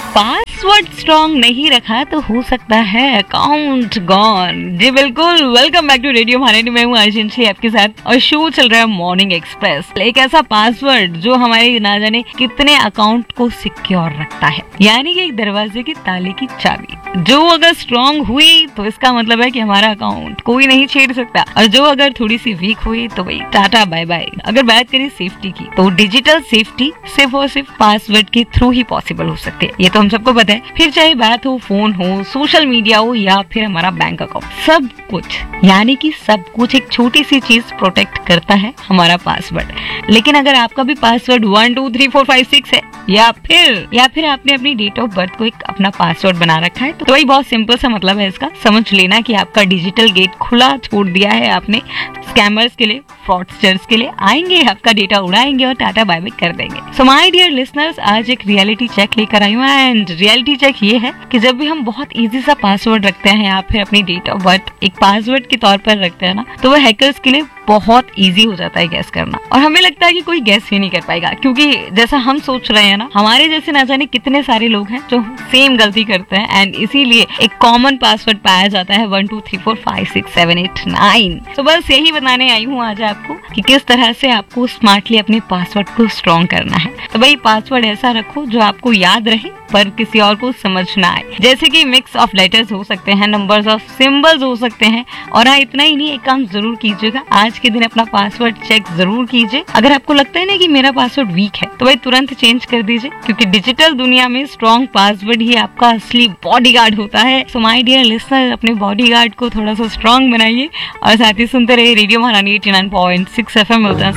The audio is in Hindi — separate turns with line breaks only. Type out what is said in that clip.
पासवर्ड स्ट्रॉन्ग नहीं रखा तो हो सकता है अकाउंट गॉन। जी बिल्कुल, वेलकम बैक टू रेडियो महारानी। मैं हूँ आशीष आपके साथ और शो चल रहा है मॉर्निंग एक्सप्रेस। एक ऐसा पासवर्ड जो हमारे ना जाने कितने अकाउंट को सिक्योर रखता है, यानी कि एक दरवाजे की ताले की चाबी जो अगर स्ट्रॉन्ग हुई तो इसका मतलब है कि हमारा अकाउंट कोई नहीं छेड़ सकता, और जो अगर थोड़ी सी वीक हुई तो भाई टाटा बाय बाय। अगर बात करें सेफ्टी की तो डिजिटल सेफ्टी सिर्फ और सिर्फ पासवर्ड के थ्रू ही पॉसिबल हो सकती है, ये तो हम सबको पता है। फिर चाहे बात हो फोन हो, सोशल मीडिया हो या फिर हमारा बैंक अकाउंट, सब कुछ यानी कि सब कुछ एक छोटी सी चीज प्रोटेक्ट करता है, हमारा पासवर्ड। लेकिन अगर आपका भी पासवर्ड 1 2 3 4 5 6 है या फिर आपने अपनी डेट ऑफ बर्थ को एक अपना पासवर्ड बना रखा है, तो वही बहुत सिंपल सा मतलब है इसका, समझ लेना कि आपका डिजिटल गेट खुला छोड़ दिया है आपने। स्कैमर्स के लिए, फ्रॉडस्टर्स के लिए आएंगे, आपका डेटा उड़ाएंगे और टाटा बाय बाय कर देंगे। सो माय डियर लिसनर्स, आज एक रियलिटी चेक लेकर आई हूँ, एंड रियलिटी चेक ये है कि जब भी हम बहुत इजी सा पासवर्ड रखते हैं या फिर अपनी डेट ऑफ बर्थ एक पासवर्ड के तौर पर रखते हैं ना, तो वो हैकर्स के लिए बहुत इजी हो जाता है गैस करना। और हमें लगता है कि कोई गैस ही नहीं कर पाएगा, क्योंकि जैसा हम सोच रहे हैं ना, हमारे जैसे ना जाने कितने सारे लोग हैं जो सेम गलती करते हैं, एंड इसीलिए एक कॉमन पासवर्ड पाया जाता है 1 2 3 4 5 6 7 8 9। तो बस यही बताने आई हूँ आज आपको कि किस तरह से आपको स्मार्टली अपने पासवर्ड को स्ट्रॉन्ग करना है। तो भाई पासवर्ड ऐसा रखो जो आपको याद रहे पर किसी और को समझ ना आए, जैसे कि मिक्स ऑफ लेटर्स हो सकते हैं, नंबर्स ऑफ सिंबल्स हो सकते हैं। और हाँ, इतना ही नहीं, एक काम जरूर कीजिएगा, आज के दिन अपना पासवर्ड चेक जरूर कीजिए। अगर आपको लगता है ना कि मेरा पासवर्ड वीक है तो भाई तुरंत चेंज कर दीजिए, क्योंकि डिजिटल दुनिया में स्ट्रॉन्ग पासवर्ड ही आपका असली बॉडीगार्ड होता है। सो माय डियर लिसनर, अपने बॉडीगार्ड को थोड़ा सा स्ट्रॉन्ग बनाइए और साथ ही सुनते रहिए रेडियो महारानी 89.6 FM। मिलते हैं